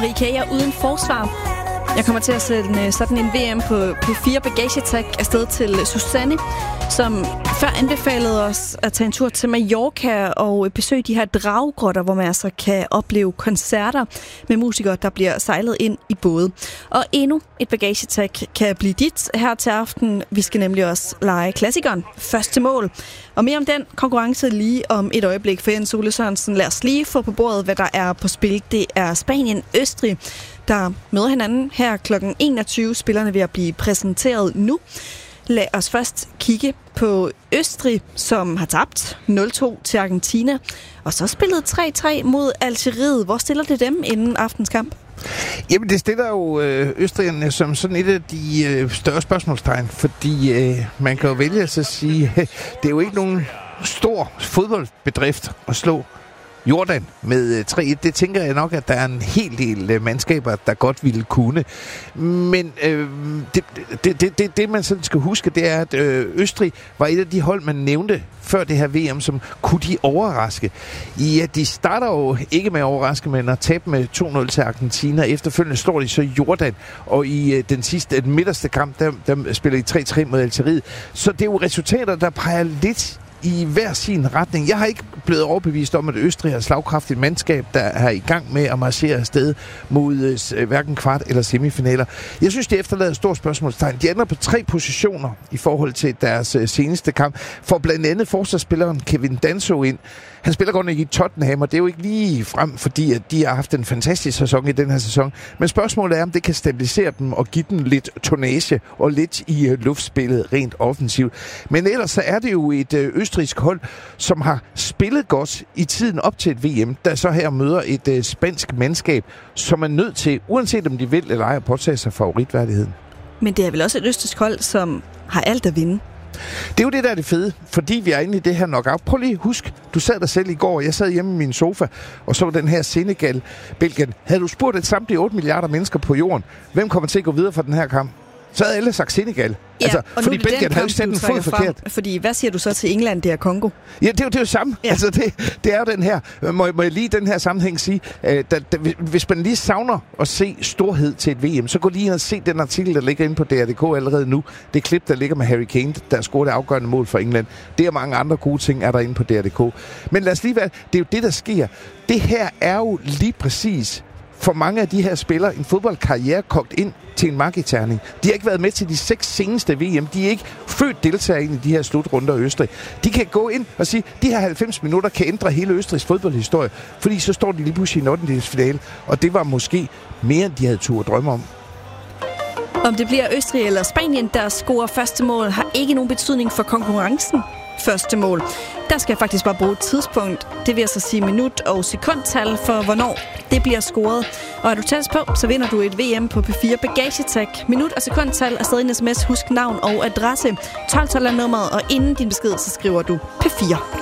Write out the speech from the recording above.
Marie K. er uden forsvar. Jeg kommer til at sende sådan en VM på 4 bagagetag afsted til Susanne, som før anbefalede os at tage en tur til Mallorca og besøge de her draggrotter, hvor man altså kan opleve koncerter med musikere, der bliver sejlet ind i både. Og endnu et bagagetag kan blive dit her til aften. Vi skal nemlig også lege klassikeren Første Mål. Og mere om den konkurrence lige om et øjeblik. For Jens Ole Sørensen, lad os lige få på bordet, hvad der er på spil. Det er Spanien-Østrig, der møder hinanden her kl. 21. Spillerne ved at blive præsenteret nu. Lad os først kigge på Østrig, som har tabt 0-2 til Argentina, og så spillet 3-3 mod Algeriet. Hvor stiller det dem inden aftens kamp? Jamen, det stiller jo østrigerne som sådan et af de større spørgsmålstegn, fordi man kan jo vælge at sige, det er jo ikke nogen stor fodboldbedrift at slå Jordan med 3-1. Det tænker jeg nok, at der er en hel del mandskaber, der godt ville kunne. Men det man sådan skal huske, det er, at Østrig var et af de hold, man nævnte før det her VM, som kunne de overraske. Ja, de starter jo ikke med at overraske, men at tabe med 2-0 til Argentina. Efterfølgende står de så Jordan, og i den midterste kamp, der spiller de 3-3 mod Algeriet. Så det er jo resultater, der peger lidt i hver sin retning. Jeg har ikke blevet overbevist om, at Østrig har slagkraftigt mandskab, der er i gang med at marchere afsted mod hverken kvart- eller semifinaler. Jeg synes, det efterlader et stort spørgsmålstegn. De ender på 3 positioner i forhold til deres seneste kamp. For blandt andet forsvarsspilleren Kevin Danso ind. Han spiller godt nok i Tottenham, og det er jo ikke lige frem, fordi at de har haft en fantastisk sæson i den her sæson. Men spørgsmålet er, om det kan stabilisere dem og give dem lidt tonnage og lidt i luftspillet rent offensivt. Men ellers så er det jo et østrigsk hold, som har spillet godt i tiden op til et VM, der så her møder et spansk mandskab, som er nødt til, uanset om de vil eller ej, at påtage sig favoritværdigheden. Men det er vel også et østrigsk hold, som har alt at vinde? Det er jo det, der er det fede, fordi vi er inde i det her knockout. Prøv lige at husk, du sad der selv i går, jeg sad hjemme i min sofa og så den her Senegal-Belgien. Havde du spurgt et samtlige 8 milliarder mennesker på jorden, hvem kommer til at gå videre fra den her kamp? Så havde alle sagt Senegal. Ja, altså, fordi Belgien havde jo sat en fod forkert. Fordi hvad siger du så til England, det er Kongo? Ja, det er jo samme. Ja. Altså, det er jo den her. Må jeg lige den her sammenhæng sige, hvis man lige savner at se storhed til et VM, så gå lige ind og se den artikel, der ligger inde på DR.dk allerede nu. Det klip, der ligger med Harry Kane, der scorede det afgørende mål for England. Det er mange andre gode ting, er der inde på DR.dk. Men lad os lige være, det er jo det, der sker. Det her er jo lige præcis for mange af de her spillere en fodboldkarriere kogt ind til en markedterning. De har ikke været med til de 6 seneste VM. De er ikke født deltagere ind i de her slutrunder i Østrig. De kan gå ind og sige, at de her 90 minutter kan ændre hele Østrigs fodboldhistorie, fordi så står de lige pludselig i en 8. og det var måske mere, end de havde tur at drømme om. Om det bliver Østrig eller Spanien, der scorer første mål, har ikke nogen betydning for konkurrencen. Første mål. Der skal jeg faktisk bare bruge et tidspunkt. Det vil altså sige minut og sekundtal for, hvornår det bliver scoret. Og er du tæt på, så vinder du et VM på P4 bagagetag. Minut og sekundtal er stadig en sms. Husk navn og adresse. 12 er nummeret, og inden din besked, så skriver du P4.